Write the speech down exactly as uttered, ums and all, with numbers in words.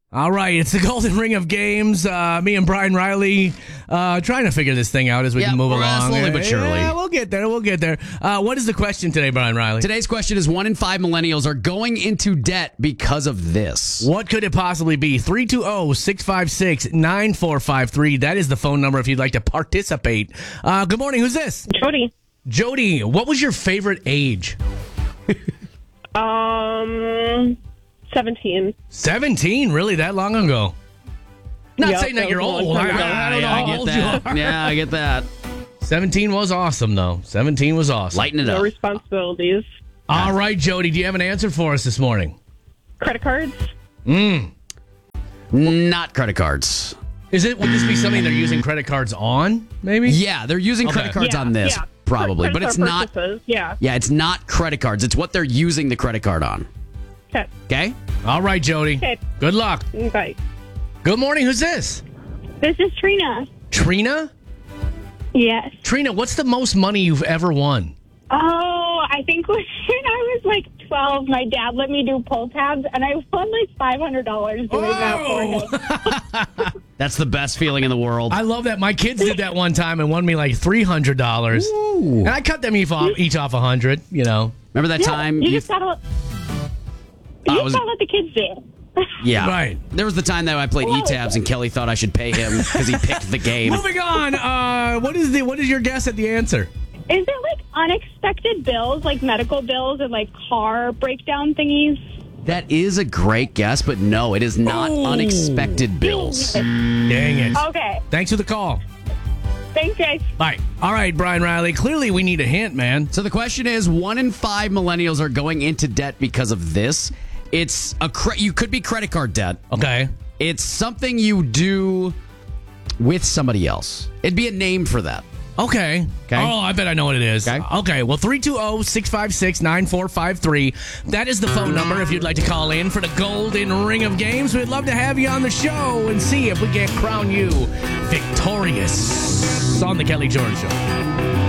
All right, it's the Golden Ring of Games. Uh, me and Brian Riley uh, trying to figure this thing out as we yeah, can move uh, along. Slowly but surely. Yeah, we'll get there. We'll get there. Uh, what is the question today, Brian Riley? Today's question is one in five millennials are going into debt because of this. What could it possibly be? three two zero, six five six, nine four five three. That is the phone number if you'd like to participate. Uh, good morning. Who's this? Jody. Jody, what was your favorite age? Um, seventeen. seventeen? Really? That long ago? Not Yep, saying that that you're was a long old. I, time ago. I don't know Yeah, how I get old you that. are. Yeah, I get that. seventeen was awesome, though. seventeen was awesome. Lighten it No up. responsibilities. All right, Jody, do you have an answer for us this morning? Credit cards. Mm. Not credit cards. Is it? Would this be something they're using credit cards on? Maybe. Yeah, they're using Okay. credit cards Yeah, on this, yeah. probably, For but it's credit not. card purposes, Yeah. Yeah, it's not credit cards. It's what they're using the credit card on. Okay. Okay? All right, Jody. Okay. Good luck. Bye. Good morning. Who's this? This is Trina. Trina? Yes. Trina, what's the most money you've ever won? Oh, I think when I was like twelve, my dad let me do pull tabs, and I won like five hundred dollars doing that for him. That's the best feeling in the world. I love that. My kids did that one time and won me like three hundred dollars. And I cut them each off, each off one hundred, you know. Remember that Yeah, time? you, you- just gotta, you I just was- gotta let the kids do. yeah. Right. There was the time that I played E-tabs and Kelly thought I should pay him because he picked the game. Moving on. Uh, what is the what is your guess at the answer? Is it like unexpected bills, like medical bills and like car breakdown thingies? That is a great guess, but no, it is not Oh. unexpected bills. Dang it. Okay. Thanks for the call. Thanks, guys. Bye. All right, Brian Riley. Clearly, we need a hint, man. So the question is, one in five millennials are going into debt because of this. It's a cre- you could be credit card debt. Okay. It's something you do with somebody else. It'd be a name for that. Okay. Okay. Oh, I bet I know what it is. Okay. Okay. Well, three two zero, six five six, nine four five three. That is the phone number if you'd like to call in for the Golden Ring of Games. We'd love to have you on the show and see if we can't crown you victorious on the Kelly Jordan Show.